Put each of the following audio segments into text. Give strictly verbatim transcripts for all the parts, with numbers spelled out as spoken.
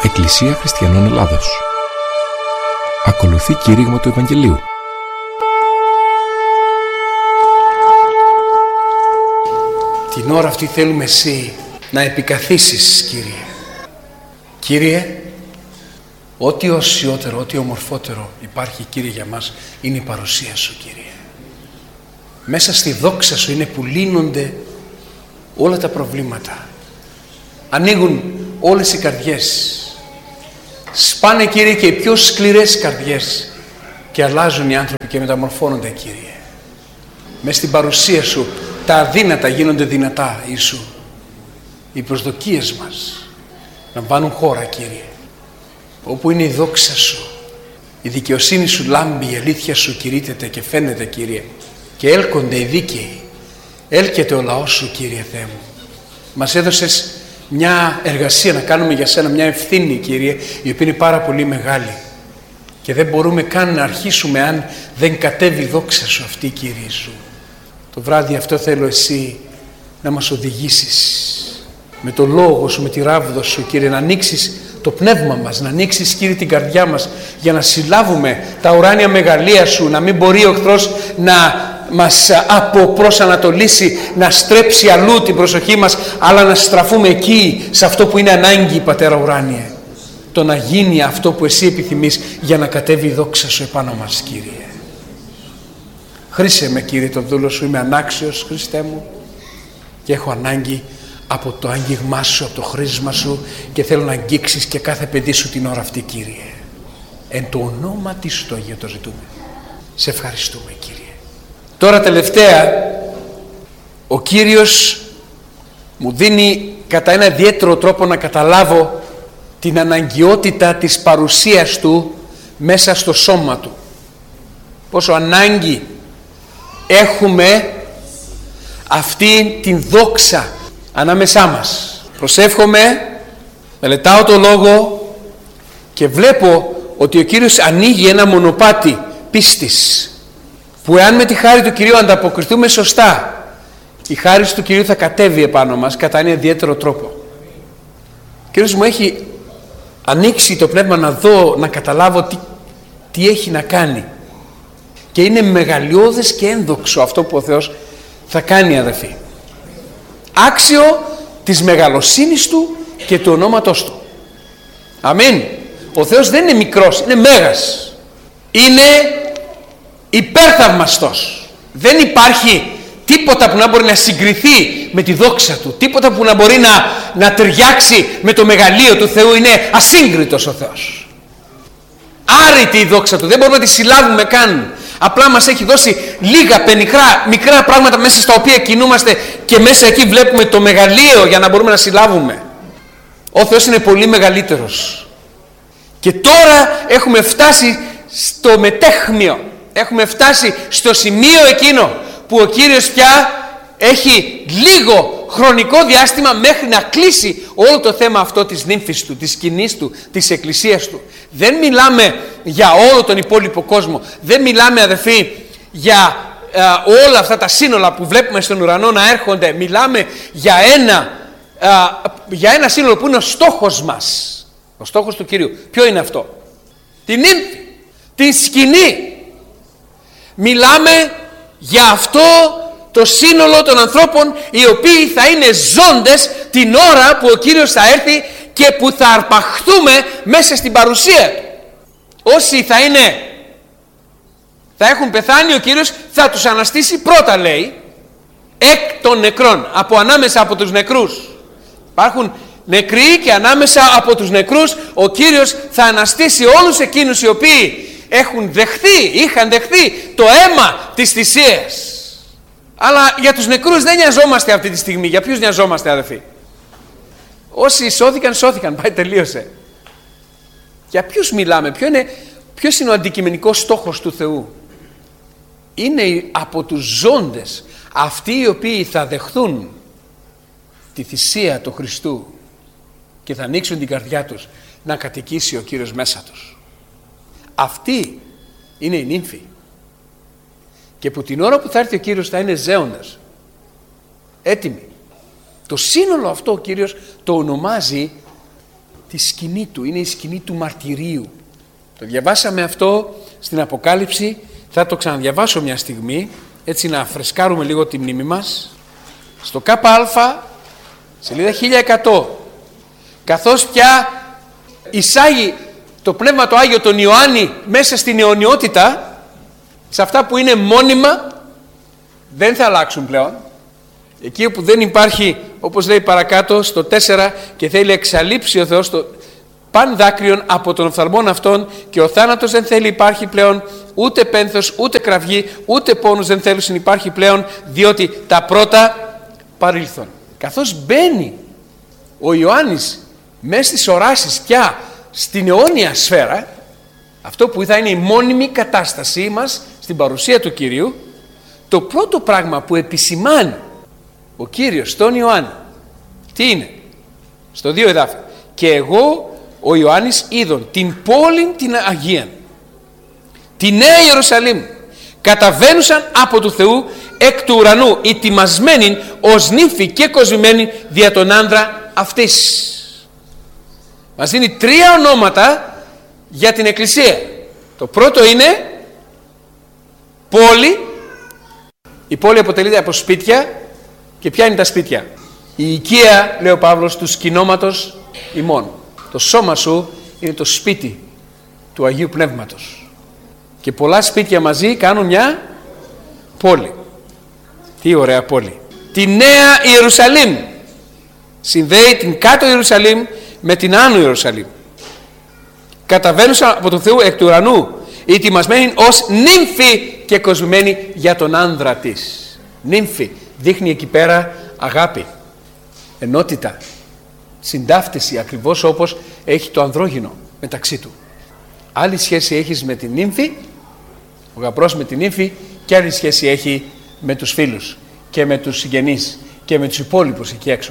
Εκκλησία Χριστιανών Ελλάδος. Ακολουθεί κήρυγμα του Ευαγγελίου. Την ώρα αυτή θέλουμε εσύ να επικαθίσεις, Κύριε. Κύριε, ό,τι οσιότερο, ό,τι ομορφότερο υπάρχει, Κύριε, για μας είναι η παρουσία Σου, Κύριε. Μέσα στη δόξα Σου είναι που λύνονται όλα τα προβλήματα. Ανοίγουν όλες οι καρδιές. Σπάνε, Κύριε, και οι πιο σκληρές καρδιές και αλλάζουν οι άνθρωποι και μεταμορφώνονται, Κύριε. Μες στην παρουσία Σου τα αδύνατα γίνονται δυνατά, Ιησού. Οι προσδοκίες μας να βάλουν χώρα, Κύριε. Όπου είναι η δόξα Σου, η δικαιοσύνη Σου λάμπει, η αλήθεια Σου κηρύττεται και φαίνεται, Κύριε. Και έλκονται οι δίκαιοι. Έλκεται ο λαός Σου, Κύριε Θεέ μου. Μας έδωσες μια εργασία να κάνουμε για Σένα, μια ευθύνη, Κύριε, η οποία είναι πάρα πολύ μεγάλη. Και δεν μπορούμε καν να αρχίσουμε αν δεν κατέβει η δόξα Σου αυτή, Κύριε Σου. Το βράδυ αυτό θέλω Εσύ να μας οδηγήσεις με το λόγο Σου, με τη ράβδο Σου, Κύριε, να ανοίξεις το πνεύμα μας, να ανοίξεις, Κύριε, την καρδιά μας για να συλλάβουμε τα ουράνια μεγαλεία Σου, να μην μπορεί ο εχθρός να μας αποπροσανατολίσει, να στρέψει αλλού την προσοχή μας, αλλά να στραφούμε εκεί, σε αυτό που είναι ανάγκη, Πατέρα ουράνιε. Το να γίνει αυτό που Εσύ επιθυμείς για να κατέβει η δόξα Σου επάνω μας, Κύριε. Χρήσε με, Κύριε, τον δούλο Σου, είμαι ανάξιος, Χριστέ μου, και έχω ανάγκη από το άγγιγμά Σου, από το χρήσμα Σου, και θέλω να αγγίξεις και κάθε παιδί Σου την ώρα αυτή, Κύριε. Εν το ονόματι Σου το Αγίο το ζητούμε. Σε ευχαριστούμε, Κύριε. Τώρα τελευταία, ο Κύριος μου δίνει κατά ένα ιδιαίτερο τρόπο να καταλάβω την αναγκαιότητα της παρουσίας Του μέσα στο σώμα Του. Πόσο ανάγκη έχουμε αυτή την δόξα ανάμεσά μας. Προσεύχομαι, μελετάω το Λόγο και βλέπω ότι ο Κύριος ανοίγει ένα μονοπάτι πίστης, που εάν με τη χάρη του Κυρίου ανταποκριθούμε σωστά, η χάρη του Κυρίου θα κατέβει επάνω μας κατά ένα ιδιαίτερο τρόπο. Ο Κύριος μου έχει ανοίξει το πνεύμα να δω, να καταλάβω τι, τι έχει να κάνει. Και είναι μεγαλειώδες και ένδοξο αυτό που ο Θεός θα κάνει, αδελφοί. Άξιο της μεγαλοσύνης Του και του ονόματός Του. Αμήν. Ο Θεός δεν είναι μικρός, είναι μέγας. Είναι υπέρθαυμαστος. Δεν υπάρχει τίποτα που να μπορεί να συγκριθεί με τη δόξα Του, τίποτα που να μπορεί να, να ταιριάξει με το μεγαλείο του Θεού. Είναι ασύγκριτος ο Θεός. Άρρητη η δόξα Του, δεν μπορούμε να τη συλλάβουμε καν. Απλά μας έχει δώσει λίγα πενιχρά, μικρά πράγματα μέσα στα οποία κινούμαστε και μέσα εκεί βλέπουμε το μεγαλείο για να μπορούμε να συλλάβουμε. Ο Θεός είναι πολύ μεγαλύτερος. Και τώρα έχουμε φτάσει στο μετέχμιο. Έχουμε φτάσει στο σημείο εκείνο που ο Κύριος πια έχει λίγο χρονικό διάστημα μέχρι να κλείσει όλο το θέμα αυτό της νύμφης Του, της σκηνής Του, της εκκλησίας Του. Δεν μιλάμε για όλο τον υπόλοιπο κόσμο. Δεν μιλάμε, αδελφοί, για ε, όλα αυτά τα σύνολα που βλέπουμε στον ουρανό να έρχονται. Μιλάμε για ένα, ε, για ένα σύνολο που είναι ο στόχος μας. Ο στόχος του Κυρίου. Ποιο είναι αυτό? Την νύμφη, την σκηνή. Μιλάμε για αυτό το σύνολο των ανθρώπων οι οποίοι θα είναι ζώντες την ώρα που ο Κύριος θα έρθει και που θα αρπαχθούμε μέσα στην παρουσία Του. Όσοι θα είναι, θα έχουν πεθάνει, ο Κύριος θα τους αναστήσει πρώτα, λέει, εκ των νεκρών, από ανάμεσα από τους νεκρούς. Υπάρχουν νεκροί και ανάμεσα από τους νεκρούς ο Κύριος θα αναστήσει όλους εκείνους οι οποίοι έχουν δεχθεί, είχαν δεχθεί το αίμα της θυσίας. Αλλά για τους νεκρούς δεν νοιαζόμαστε αυτή τη στιγμή. Για ποιους νοιαζόμαστε, αδελφοί? Όσοι σώθηκαν, σώθηκαν. Πάει, τελείωσε. Για ποιους μιλάμε? Ποιο είναι, ποιος είναι ο αντικειμενικός στόχος του Θεού? Είναι από τους ζώντες, αυτοί οι οποίοι θα δεχθούν τη θυσία του Χριστού και θα ανοίξουν την καρδιά τους να κατοικήσει ο Κύριος μέσα τους. Αυτή είναι η νύμφη. Και που την ώρα που θα έρθει ο Κύριος θα είναι ζέοντας, έτοιμοι. Το σύνολο αυτό ο Κύριος το ονομάζει τη σκηνή του, είναι η σκηνή του μαρτυρίου. Το διαβάσαμε αυτό στην Αποκάλυψη, θα το ξαναδιαβάσω μια στιγμή, έτσι να φρεσκάρουμε λίγο τη μνήμη μας. Στο ΚΑ, σελίδα χίλια εκατό, καθώς πια εισάγει το Πνεύμα το Άγιο τον Ιωάννη μέσα στην αιωνιότητα, σε αυτά που είναι μόνιμα, δεν θα αλλάξουν πλέον. Εκεί όπου δεν υπάρχει, όπως λέει παρακάτω στο τέσσερα, και θέλει εξαλείψει ο Θεός το παν δάκρυον από των οφθαλμών αυτών, και ο θάνατος δεν θέλει υπάρχει πλέον, ούτε πένθος, ούτε κραυγή, ούτε πόνος δεν θέλουν υπάρχει πλέον, διότι τα πρώτα παρήλθον. Καθώς μπαίνει ο Ιωάννης μέσα στις οράσεις πια στην αιώνια σφαίρα, αυτό που θα είναι η μόνιμη κατάστασή μας στην παρουσία του Κυρίου, το πρώτο πράγμα που επισημάνει ο Κύριος στον Ιωάννη, τι είναι? Στο δύο εδάφιο. Και εγώ ο Ιωάννης είδον την πόλη την Αγία, τη Νέα Ιερουσαλήμ, καταβαίνουσαν από του Θεού εκ του ουρανού, ετοιμασμένη ως νύμφη και κοσμημένη δια τον άνδρα αυτής. Μας δίνει τρία ονόματα για την Εκκλησία. Το πρώτο είναι πόλη. Η πόλη αποτελείται από σπίτια. Και ποια είναι τα σπίτια? Η οικία, λέει ο Παύλος, του σκηνώματος ημών. Το σώμα σου είναι το σπίτι του Αγίου Πνεύματος. Και πολλά σπίτια μαζί κάνουν μια πόλη. Τι ωραία πόλη. Τη Νέα Ιερουσαλήμ. Συνδέει την κάτω Ιερουσαλήμ με την άνω Ιερουσαλήμ. Καταβαίνουσα από τον Θεού εκ του ουρανού, ετοιμασμένη ως νύμφη και κοσμημένη για τον άνδρα της. Νύμφη δείχνει εκεί πέρα αγάπη, ενότητα, συντάφτιση, ακριβώς όπως έχει το ανδρόγυνο μεταξύ του. Άλλη σχέση έχεις με την νύμφη, ο γαμπρός με την νύμφη, και άλλη σχέση έχει με τους φίλους και με τους συγγενείς και με τους υπόλοιπους εκεί έξω.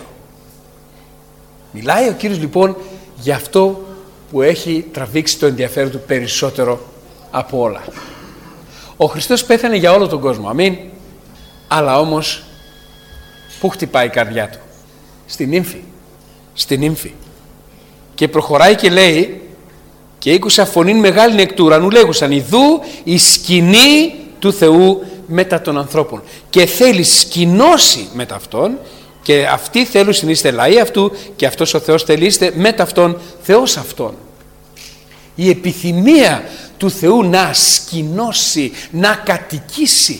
Μιλάει ο Κύριος λοιπόν για αυτό που έχει τραβήξει το ενδιαφέρον του περισσότερο από όλα. Ο Χριστός πέθανε για όλο τον κόσμο, αμήν. Αλλά όμως πού χτυπάει η καρδιά του? Στην νύμφη. Στην νύμφη. Και προχωράει και λέει, και ήκουσα φωνήν μεγάλην εκ του ουρανού λέγουσαν, ιδού η σκηνή του Θεού μετά των ανθρώπων. Και θέλει σκηνώσει μετά αυτόν, και αυτοί θέλουν είστε λαοί αυτού, και αυτός ο Θεός θέλει είστε μετά αυτόν Θεός αυτόν. Η επιθυμία του Θεού να σκηνώσει, να κατοικήσει.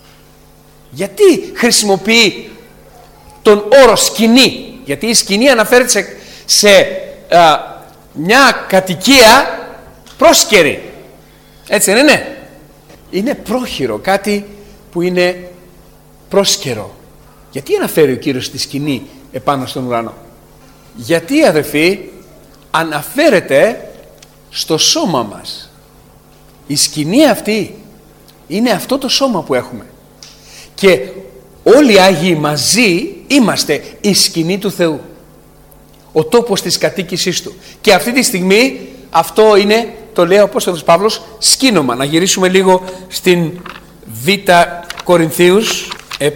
Γιατί χρησιμοποιεί τον όρο σκηνή? Γιατί η σκηνή αναφέρεται σε, σε α, μια κατοικία πρόσκαιρη. Έτσι δεν είναι? Είναι πρόχειρο, κάτι που είναι πρόσκαιρο. Γιατί αναφέρει ο Κύριος τη σκηνή επάνω στον ουρανό? Γιατί, αδελφοί, αναφέρεται στο σώμα μας. Η σκηνή αυτή είναι αυτό το σώμα που έχουμε. Και όλοι οι Άγιοι μαζί είμαστε η σκηνή του Θεού, ο τόπος της κατοίκησής Του. Και αυτή τη στιγμή αυτό είναι, το λέει ο Απόστολος Παύλος, σκήνομα. Να γυρίσουμε λίγο στην Β Κορινθίους ε,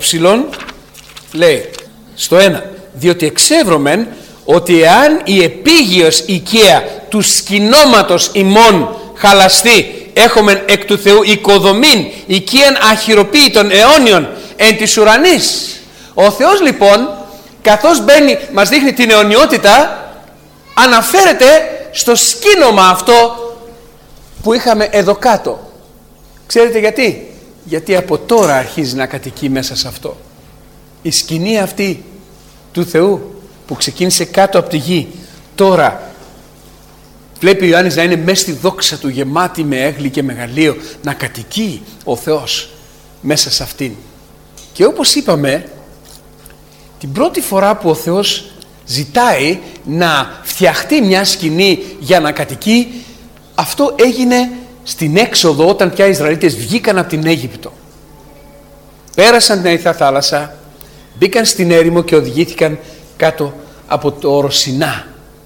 λέει στο ένα, διότι εξεύρωμεν ότι εάν η επίγειος οικία του σκηνώματος ημών χαλαστεί, έχομεν εκ του Θεού οικοδομήν οικίαν αχυροποίητων αιώνιων εν της ουρανής. Ο Θεός λοιπόν, καθώς μπαίνει, μας δείχνει την αιωνιότητα, αναφέρεται στο σκήνομα αυτό που είχαμε εδώ κάτω. Ξέρετε γιατί? Γιατί από τώρα αρχίζει να κατοικεί μέσα σε αυτό. Η σκηνή αυτή του Θεού που ξεκίνησε κάτω από τη γη, τώρα βλέπει ο Ιωάννης να είναι μέσα στη δόξα του, γεμάτη με έγκλη και μεγαλείο, να κατοικεί ο Θεός μέσα σε αυτήν. Και όπως είπαμε, την πρώτη φορά που ο Θεός ζητάει να φτιαχτεί μια σκηνή για να κατοικεί, αυτό έγινε στην έξοδο, όταν πια οι Ισραηλίτες βγήκαν από την Αίγυπτο. Πέρασαν την Ερυθρά θάλασσα, μπήκαν στην έρημο και οδηγήθηκαν κάτω από το όρο Σινά.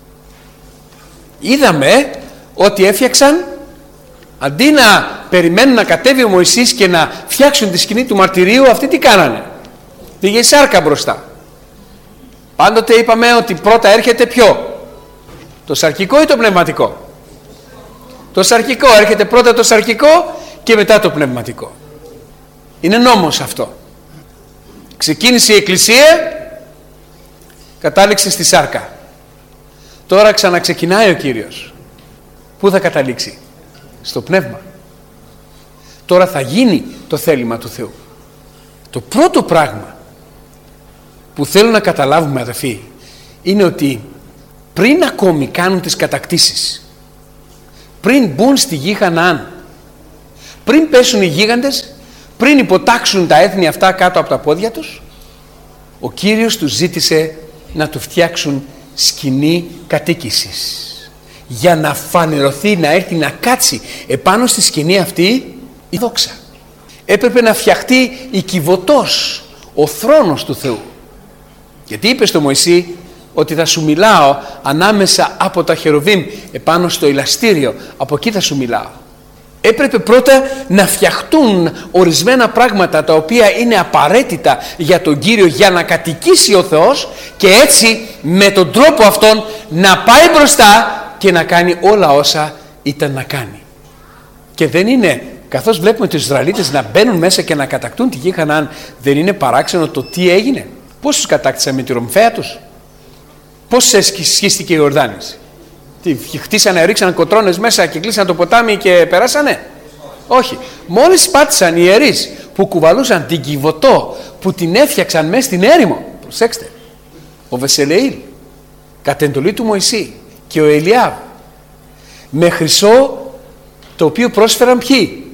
Είδαμε ότι έφτιαξαν, αντί να περιμένουν να κατέβει ο Μωυσής και να φτιάξουν τη σκηνή του μαρτυρίου, αυτοί τι κάνανε? Πήγε η σάρκα μπροστά. Πάντοτε είπαμε ότι πρώτα έρχεται ποιο? Το σαρκικό ή το πνευματικό? Το σαρκικό. Έρχεται πρώτα το σαρκικό και μετά το πνευματικό. Είναι νόμος αυτό. Ξεκίνησε η Εκκλησία, κατάληξε στη σάρκα. Τώρα ξαναξεκινάει ο Κύριος. Πού θα καταλήξει? Στο πνεύμα. Τώρα θα γίνει το θέλημα του Θεού. Το πρώτο πράγμα που θέλω να καταλάβουμε, αδελφοί, είναι ότι πριν ακόμη κάνουν τις κατακτήσεις, πριν μπουν στη γη Χαναάν, πριν πέσουν οι γίγαντες, πριν υποτάξουν τα έθνη αυτά κάτω από τα πόδια τους, ο Κύριος τους ζήτησε να του φτιάξουν σκηνή κατοίκησης, για να φανερωθεί, να έρθει να κάτσει επάνω στη σκηνή αυτή η δόξα. Έπρεπε να φτιαχτεί η κυβωτός, ο θρόνος του Θεού. Γιατί είπε στο Μωυσή ότι θα σου μιλάω ανάμεσα από τα χερουβίμ επάνω στο ηλαστήριο, από εκεί θα σου μιλάω. Έπρεπε πρώτα να φτιαχτούν ορισμένα πράγματα τα οποία είναι απαραίτητα για τον Κύριο, για να κατοικήσει ο Θεός, και έτσι με τον τρόπο αυτόν να πάει μπροστά και να κάνει όλα όσα ήταν να κάνει. Και δεν είναι, καθώς βλέπουμε τους Ισραηλίτες να μπαίνουν μέσα και να κατακτούν τη γη Χαναάν, δεν είναι παράξενο το τι έγινε? Πώς τους κατάκτησαν? Με τη ρομφαία τους? Πώς σχίστηκε η Ιορδάνης? Τι, χτίσανε, ρίξανε κοτρώνες μέσα και κλείσανε το ποτάμι και περάσανε? Όχι. Μόλις πάτησαν οι ιερείς που κουβαλούσαν την Κιβωτό, που την έφτιαξαν μέσα στην έρημο, προσέξτε, ο Βεσελεήλ κατ' εντολή του Μωυσή και ο Ελιάβ, με χρυσό το οποίο πρόσφεραν ποιοι?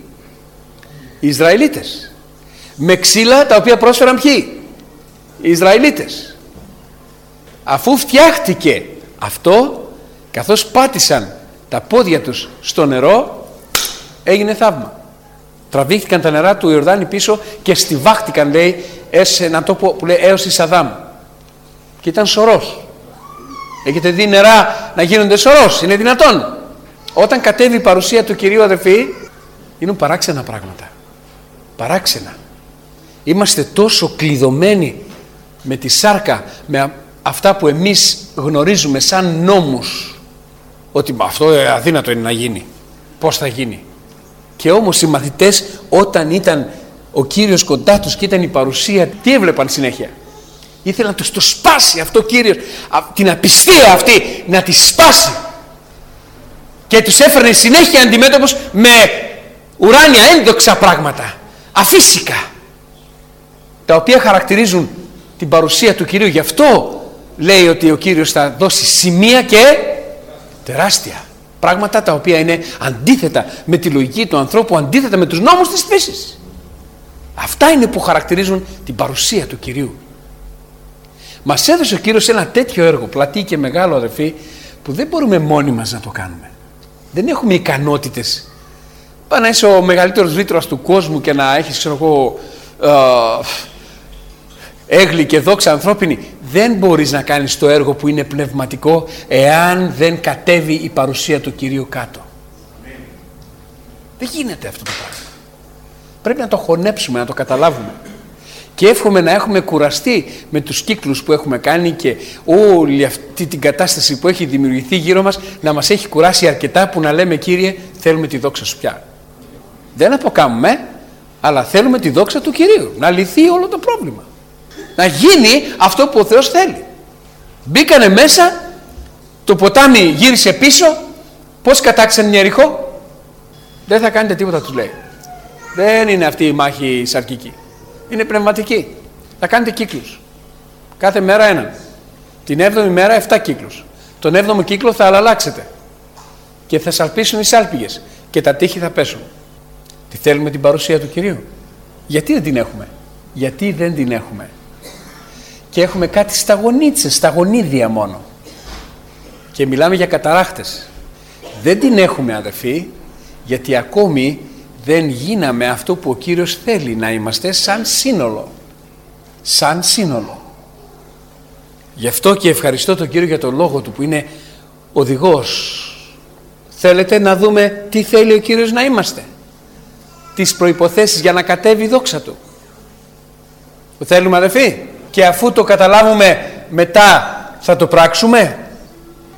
Οι Ισραηλίτες. Με ξύλα τα οποία πρόσφεραν ποιοι? Οι Ισραηλίτες. Αφού φτιάχτηκε αυτό, καθώς πάτησαν τα πόδια τους στο νερό, έγινε θαύμα. Τραβήχτηκαν τα νερά του Ιορδάνη πίσω και στιβάχτηκαν, λέει, σε έναν τόπο που λέει έως η Σαδάμ. Και ήταν σωρός. Έχετε δει νερά να γίνονται σωρός? Είναι δυνατόν? Όταν κατέβει η παρουσία του Κυρίου, αδελφοί, γίνουν παράξενα πράγματα. Παράξενα. Είμαστε τόσο κλειδωμένοι με τη σάρκα, με αυτά που εμείς γνωρίζουμε σαν νόμους, ότι αυτό αδύνατο είναι να γίνει. Πώς θα γίνει? Και όμως οι μαθητές, όταν ήταν ο Κύριος κοντά τους και ήταν η παρουσία, τι έβλεπαν συνέχεια? Ήθελαν να τους το σπάσει αυτό ο Κύριος, την απιστία αυτή να τη σπάσει, και τους έφερνε συνέχεια αντιμέτωπους με ουράνια ένδοξα πράγματα, αφύσικα, τα οποία χαρακτηρίζουν την παρουσία του Κυρίου. Γι' αυτό λέει ότι ο Κύριος θα δώσει σημεία και τεράστια πράγματα, τα οποία είναι αντίθετα με τη λογική του ανθρώπου, αντίθετα με τους νόμους της φύσης. Αυτά είναι που χαρακτηρίζουν την παρουσία του Κυρίου. Μας έδωσε ο Κύριος ένα τέτοιο έργο, πλατή και μεγάλο, αδελφοί, που δεν μπορούμε μόνοι μας να το κάνουμε. Δεν έχουμε ικανότητες. Πάει να είσαι ο μεγαλύτερος βήτρας του κόσμου και να έχεις, ξέρω εγώ, έγκλη και δόξα ανθρώπινη. Δεν μπορείς να κάνεις το έργο που είναι πνευματικό, εάν δεν κατέβει η παρουσία του Κυρίου κάτω. Δεν γίνεται αυτό το πράγμα. Πρέπει να το χωνέψουμε, να το καταλάβουμε. Και εύχομαι να έχουμε κουραστεί με τους κύκλους που έχουμε κάνει και όλη αυτή την κατάσταση που έχει δημιουργηθεί γύρω μας, να μας έχει κουράσει αρκετά, που να λέμε, Κύριε, θέλουμε τη δόξα σου πια. Δεν αποκάμουμε, αλλά θέλουμε τη δόξα του Κυρίου. Να λυθεί όλο το πρόβλημα. Να γίνει αυτό που ο Θεός θέλει. Μπήκανε μέσα, το ποτάμι γύρισε πίσω. Πώς κατάξαν την Ιεριχώ? Δεν θα κάνετε τίποτα, τους λέει. Δεν είναι αυτή η μάχη σαρκική. Είναι πνευματική. Θα κάνετε κύκλους. Κάθε μέρα έναν. Την έβδομη μέρα εφτά κύκλους. Τον έβδομο κύκλο θα αλλάξετε. Και θα σαλπίσουν οι σάλπιγες. Και τα τείχη θα πέσουν. Τι θέλουμε? Την παρουσία του Κυρίου. Γιατί δεν την έχουμε? Γιατί δεν την έχουμε? Και έχουμε κάτι σταγονίτσες, σταγονίδια μόνο. Και μιλάμε για καταράχτες. Δεν την έχουμε, αδελφοί, γιατί ακόμη δεν γίναμε αυτό που ο Κύριος θέλει να είμαστε, σαν σύνολο. Σαν σύνολο. Γι' αυτό και ευχαριστώ τον Κύριο για τον λόγο του, που είναι οδηγός. Θέλετε να δούμε τι θέλει ο Κύριος να είμαστε? Τις προϋποθέσεις για να κατέβει η δόξα του. Το θέλουμε, αδελφοί? Και αφού το καταλάβουμε, μετά θα το πράξουμε?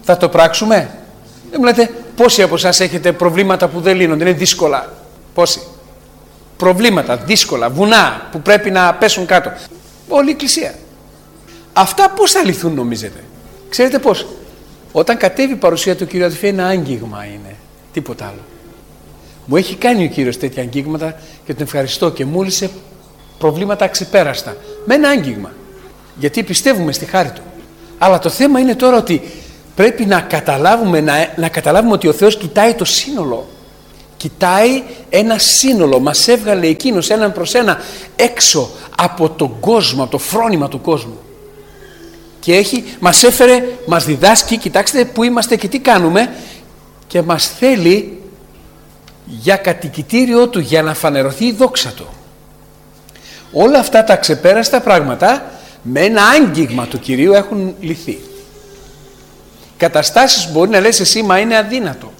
Θα το πράξουμε? Δεν μου λέτε πόσοι από εσάς έχετε προβλήματα που δεν λύνονται, είναι δύσκολα? Πόσοι? Προβλήματα δύσκολα, βουνά που πρέπει να πέσουν κάτω. Όλη η Εκκλησία. Αυτά πώς θα λυθούν νομίζετε? Ξέρετε πώς? Όταν κατέβει η παρουσία του Κυρίου, αδελφοί, ένα άγγιγμα είναι. Τίποτα άλλο. Μου έχει κάνει ο Κύριος τέτοια αγγίγματα και τον ευχαριστώ και μου λύσε προβλήματα αξεπέραστα. Με ένα άγγιγμα. Γιατί πιστεύουμε στη χάρη Του. Αλλά το θέμα είναι τώρα ότι πρέπει να καταλάβουμε, να, να καταλάβουμε ότι ο Θεός κοιτάει το σύνολο. Κοιτάει ένα σύνολο. Μας έβγαλε Εκείνος έναν προς ένα έξω από τον κόσμο, από το φρόνημα του κόσμου. Και έχει, μας έφερε, μας διδάσκει, κοιτάξτε που είμαστε και τι κάνουμε, και μας θέλει για κατοικητήριό Του, για να φανερωθεί η δόξα Του. Όλα αυτά τα ξεπέραστα πράγματα με ένα άγγιγμα του Κυρίου έχουν λυθεί. Καταστάσεις μπορεί να λες εσύ, μα είναι αδύνατο.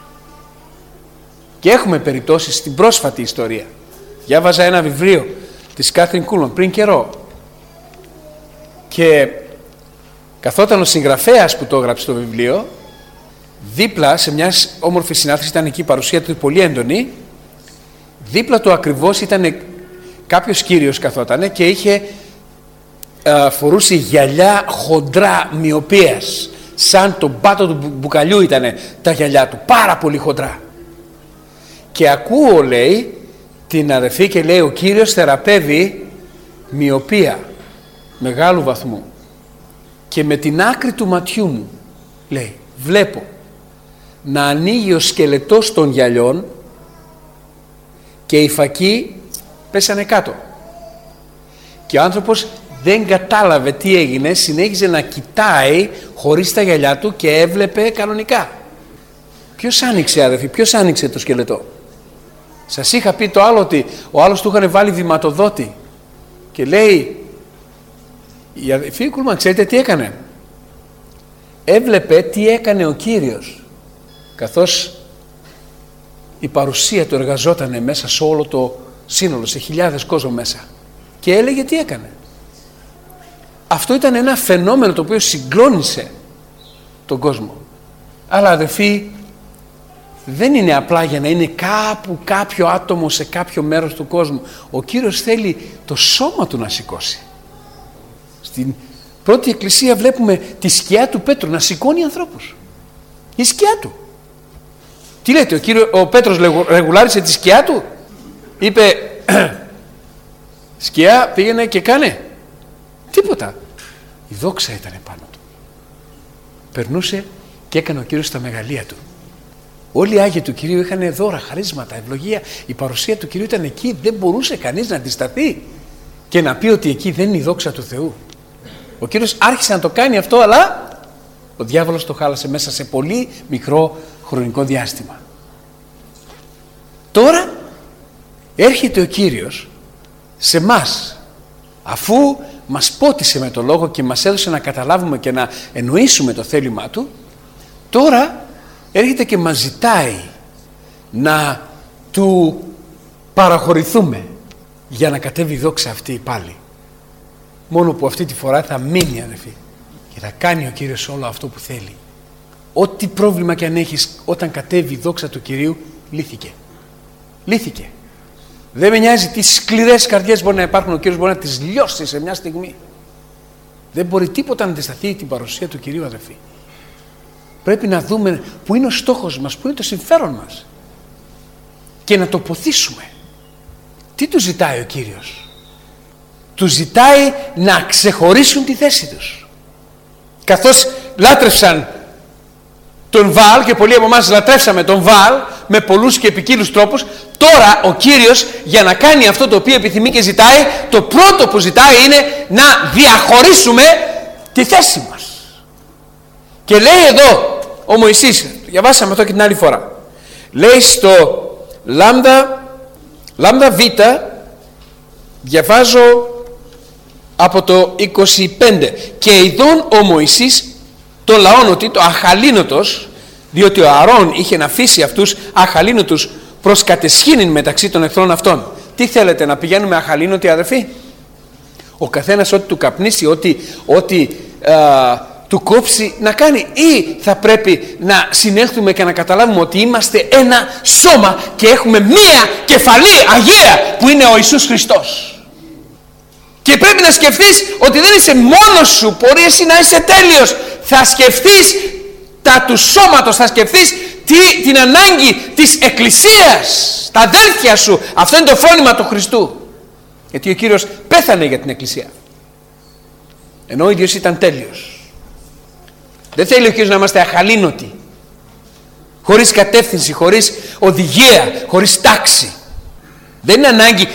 Και έχουμε περιπτώσεις στην πρόσφατη ιστορία. Διάβαζα ένα βιβλίο της Κάθριν Κούλον πριν καιρό και καθόταν ο συγγραφέας που το έγραψε το βιβλίο δίπλα σε μια όμορφη συνάθρηση, ήταν εκεί η παρουσία του πολύ έντονη, δίπλα του ακριβώς ήταν κάποιος κύριος καθότανε και είχε α, φορούσε γυαλιά χοντρά μοιοπίας, σαν τον πάτο του μπουκαλιού ήταν τα γυαλιά του, πάρα πολύ χοντρά. Και ακούω, λέει, την αδερφή και λέει, ο Κύριος θεραπεύει μοιοπία μεγάλου βαθμού και με την άκρη του ματιού μου, λέει, βλέπω να ανοίγει ο σκελετός των γυαλιών και οι φακοί πέσανε κάτω. Και ο άνθρωπος δεν κατάλαβε τι έγινε, συνέχιζε να κοιτάει χωρίς τα γυαλιά του και έβλεπε κανονικά. Ποιος άνοιξε, αδερφοί, ποιος άνοιξε το σκελετό? Σας είχα πει το άλλο, ότι ο άλλος του είχαν βάλει βηματοδότη και λέει, η αδερφή Κούλμαν, ξέρετε τι έκανε? Έβλεπε τι έκανε ο Κύριος καθώς η παρουσία του εργαζότανε μέσα σε όλο το σύνολο, σε χιλιάδες κόσμο μέσα, και έλεγε τι έκανε. Αυτό ήταν ένα φαινόμενο το οποίο συγκλώνησε τον κόσμο. Αλλά αδερφοί, δεν είναι απλά για να είναι κάπου κάποιο άτομο σε κάποιο μέρος του κόσμου. Ο Κύριος θέλει το σώμα Του να σηκώσει. Στην πρώτη εκκλησία βλέπουμε τη σκιά του Πέτρου να σηκώνει ανθρώπους. Η σκιά του. Τι λέτε, ο, Κύριος, ο Πέτρος ρεγουλάρισε τη σκιά του? Είπε σκιά, πήγαινε και κάνε. Τίποτα. Η δόξα ήταν πάνω του. Περνούσε και έκανε ο Κύριος τα μεγαλεία Του. Όλοι οι Άγιοι του Κυρίου είχαν δώρα, χαρίσματα, ευλογία. Η παρουσία του Κυρίου ήταν εκεί. Δεν μπορούσε κανείς να αντισταθεί και να πει ότι εκεί δεν είναι η δόξα του Θεού. Ο Κύριος άρχισε να το κάνει αυτό, αλλά ο διάβολος το χάλασε μέσα σε πολύ μικρό χρονικό διάστημα. Τώρα έρχεται ο Κύριος σε μας, αφού μας πότισε με το λόγο και μας έδωσε να καταλάβουμε και να εννοήσουμε το θέλημά Του. Τώρα έρχεται και μας ζητάει να Του παραχωρηθούμε για να κατέβει η δόξα αυτή πάλι. Μόνο που αυτή τη φορά θα μείνει, αδερφοί, και θα κάνει ο Κύριος όλο αυτό που θέλει. Ό,τι πρόβλημα και αν έχεις, όταν κατέβει η δόξα του Κυρίου, λύθηκε. Λύθηκε. Δεν με νοιάζει τι σκληρές καρδιές μπορεί να υπάρχουν, ο Κύριος μπορεί να τις λιώσει σε μια στιγμή. Δεν μπορεί τίποτα να αντισταθεί την παρουσία του Κυρίου, αδερφοί. Πρέπει να δούμε που είναι ο στόχος μας, που είναι το συμφέρον μας και να το ποθήσουμε. Τι του ζητάει ο Κύριος? Του ζητάει να ξεχωρίσουν τη θέση τους. Καθώς λάτρευσαν τον Βαάλ, και πολλοί από εμάς λατρεύσαμε τον Βαάλ με πολλούς και ποικίλους τρόπους, τώρα ο Κύριος, για να κάνει αυτό το οποίο επιθυμεί και ζητάει, το πρώτο που ζητάει είναι να διαχωρίσουμε τη θέση μας. Και λέει εδώ ο Μωυσής, διαβάσαμε αυτό και την άλλη φορά, λέει στο λάμδα, λάμδα β, διαβάζω από το είκοσι πέντε, και ειδών ο Μωυσής το λαόν ότι το αχαλήνοτος, διότι ο Ααρών είχε να αφήσει αυτούς αχαλήνοτους προς κατεσχήνην μεταξύ των εχθρών αυτών. Τι θέλετε, να πηγαίνουμε αχαλήνοτοι, αδερφοί? Ο καθένας ό,τι του καπνίσει, ό,τι, ό,τι α, του κόψει να κάνει, ή θα πρέπει να συνέλθουμε και να καταλάβουμε ότι είμαστε ένα σώμα και έχουμε μία κεφαλή αγία που είναι ο Ιησούς Χριστός. Και πρέπει να σκεφτείς ότι δεν είσαι μόνος σου, μπορεί εσύ να είσαι τέλειος. Θα σκεφτείς τα του σώματος, θα σκεφτείς τι, την ανάγκη της εκκλησίας, τα αδέλφια σου. Αυτό είναι το φρόνημα του Χριστού. Γιατί ο Κύριος πέθανε για την εκκλησία, ενώ ο ίδιος ήταν τέλειος. Δεν θέλει ο Κύριος να είμαστε αχαλήνοτοι, χωρίς κατεύθυνση, χωρίς οδηγία, χωρίς τάξη. Δεν είναι ανάγκη